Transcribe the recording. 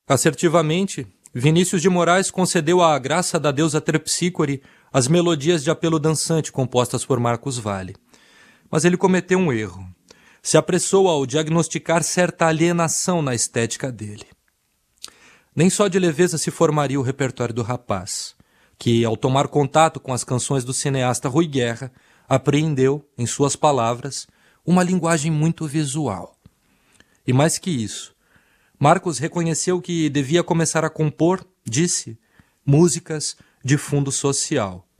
Assertivamente, Vinícius de Moraes concedeu à graça da deusa Terpsícore as melodias de apelo dançante compostas por Marcos Valle. Mas ele cometeu um erro. Se apressou ao diagnosticar certa alienação na estética dele. Nem só de leveza se formaria o repertório do rapaz, que, ao tomar contato com as canções do cineasta Rui Guerra, apreendeu, em suas palavras, uma linguagem muito visual. E mais que isso, Marcos reconheceu que devia começar a compor, disse, músicas de fundo social.